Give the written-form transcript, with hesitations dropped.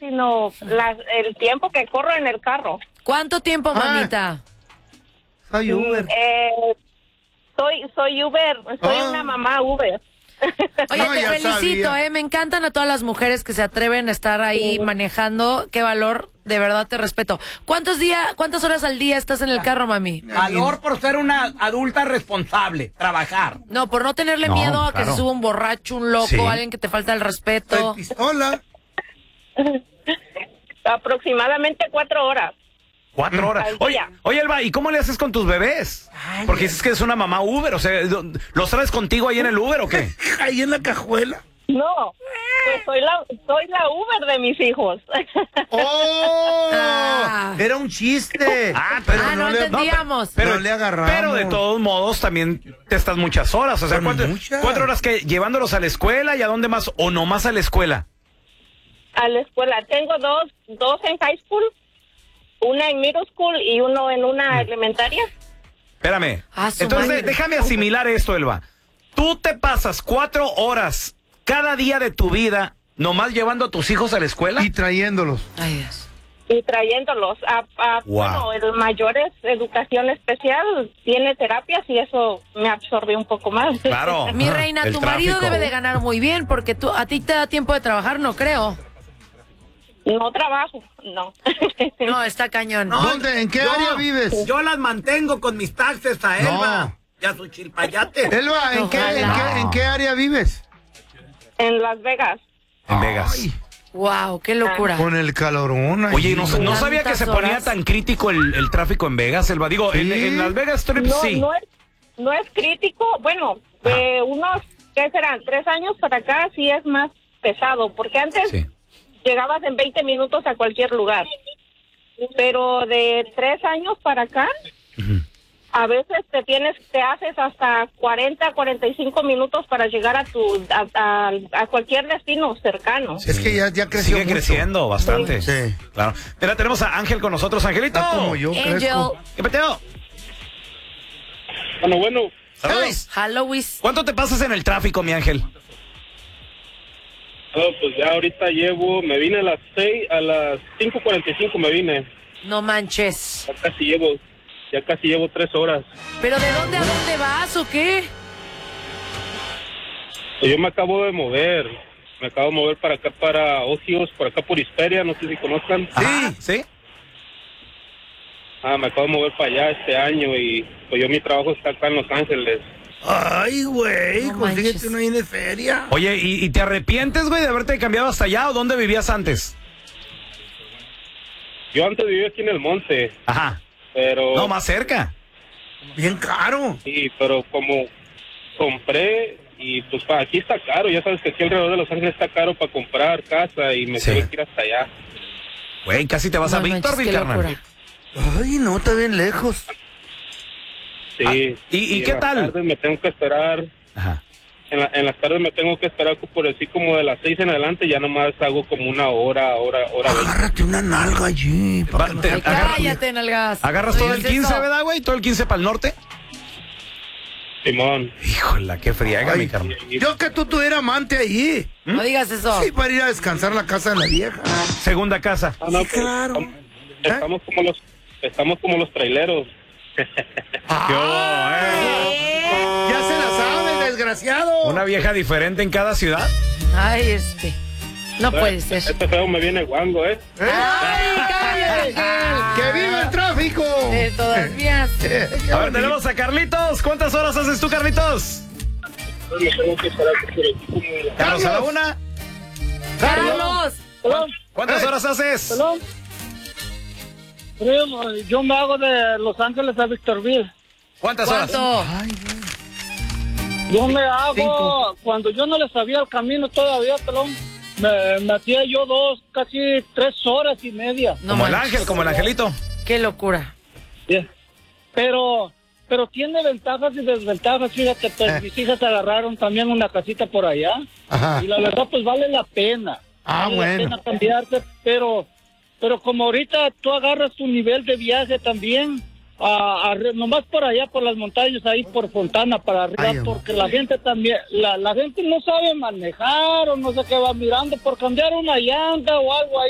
sino el tiempo que corro en el carro. ¿Cuánto tiempo, mamita? Soy Uber. Soy Uber, soy una mamá Uber. Oye, No, te ya felicito, sabía. me encantan a todas las mujeres que se atreven a estar ahí manejando. Qué valor, de verdad te respeto. ¿Cuántas horas al día estás en el carro, mami? Valor por ser una adulta responsable, trabajar. No, por no tenerle miedo a que se suba un borracho, un loco, Sí. alguien que te falta el respeto. Hola. Aproximadamente 4 horas. 4 horas. Al Oye, día. Elba, ¿y cómo le haces con tus bebés? Porque dices que es una mamá Uber, o sea, ¿los traes contigo ahí en el Uber o qué? Ahí en la cajuela. No, pues soy la Uber de mis hijos. ¡Oh! Ah. Era un chiste. Ah, no entendíamos. Pero, No le agarramos. pero de todos modos también te estás muchas horas, o sea, Son muchas. 4 horas que llevándolos a la escuela y a dónde más, o nomás a la escuela. A la escuela. Tengo dos en high school, una en middle school y uno en una elementaria. Espérame. Su Entonces, madre. déjame asimilar esto, Elba. Tú te pasas 4 horas cada día de tu vida nomás llevando a tus hijos a la escuela. Y trayéndolos. Ay, Dios. Y trayéndolos Wow. bueno, el mayor es educación especial, tiene terapias y eso me absorbe un poco más. Claro. Mi reina, El tu marido tráfico. debe de ganar muy bien porque a ti te da tiempo de trabajar, no creo. No trabajo, no. No, está cañón. ¿Dónde? ¿En qué área vives? Yo las mantengo con mis taxes a Elba. No. Y a su chilpayate. Elba, ¿en qué área vives? En Las Vegas. En Vegas. Ay, Wow, qué locura. con el calorón. ahí. Oye, no sabía que se ponía horas. tan crítico el tráfico en Vegas, Elba. Digo, ¿Sí? en Las Vegas Strip No, sí. no es crítico. Bueno, de unos, ¿qué serán? 3 años para acá sí es más pesado, porque antes Sí. llegabas en 20 minutos a cualquier lugar. Pero de 3 años para acá, a veces te haces hasta 40, 45 minutos para llegar a cualquier destino cercano. Es que ya creció Sigue mucho. creciendo bastante. Sí. Claro. Mira, tenemos a Ángel con nosotros. Angelito. Está como yo Angel, crezco. ¿Qué peteo? Bueno, Saludos. Halloween. ¿Cuánto te pasas en el tráfico, mi Ángel? pues ya ahorita me vine a las 5:45 me vine. No manches. Ya casi llevo 3 horas. ¿Pero de dónde a dónde vas o qué? Yo me acabo de mover para acá, para Ocios, por acá por Hisperia, no sé si conozcan. Ajá, ¿sí? Me acabo de mover para allá este año y pues mi trabajo está acá en Los Ángeles. Ay, güey, No consíguete manches. uno ahí de feria. Oye, ¿y te arrepientes, güey, de haberte cambiado hasta allá o dónde vivías antes? Yo antes vivía aquí en el monte, Ajá. pero... No, más cerca. Bien caro. Sí, pero como compré y pues aquí está caro, ya sabes que aquí alrededor de Los Ángeles está caro para comprar casa y me Sí. tuve que ir hasta allá. Güey, casi te vas a No manches, Victorville, qué carnal. locura. Ay, no, está bien lejos. Sí. ¿y qué en tal? las tardes me tengo que esperar, Ajá. en las tardes me tengo que esperar por decir como de las 6 en adelante, ya nomás hago como una hora 20. Agárrate una nalga allí. Va, que no te- te- Ay, cállate, nalgas. ¿Agarras No todo el digas 15, eso. verdad, güey? ¿Todo el 15 para el norte? Simón. Híjole, qué friega, Ay, mi carnal. yo que tú tuviera amante allí. No digas eso. Sí, para ir a descansar a la casa de la vieja. Segunda casa. No, Sí, claro. Estamos como los traileros. Ya se la sabe, desgraciado. ¿Una vieja diferente en cada ciudad? Ay, no puede ser. Este feo me viene guango, ¿Eh? Ay, cállate, ¡Que viva el tráfico! De todas vías. A ver, tenemos a Carlitos. ¿Cuántas horas haces tú, Carlitos? Me tengo que esperar por aquí como de la... Carlos a la una. Carlos. ¿Cuántas horas haces? Yo me hago de Los Ángeles a Victorville. ¿Cuántas horas? ¿Cuánto? Yo me hago, 5. cuando yo no le sabía el camino todavía, pelón, me hacía yo casi 3 horas y media. No Como el manches. ángel, como el angelito. Qué locura. Yeah. Pero tiene ventajas y desventajas, fíjate, pues mis hijas agarraron también una casita por allá. Ajá. Y la verdad, pues vale la pena. Ah, Vale bueno. la pena cambiarte, pero como ahorita tú agarras tu nivel de viaje también, nomás por allá, por las montañas, ahí por Fontana para arriba, Ay, amor. porque la gente también, la gente no sabe manejar o no sé qué va mirando por cambiar una llanta o algo ahí.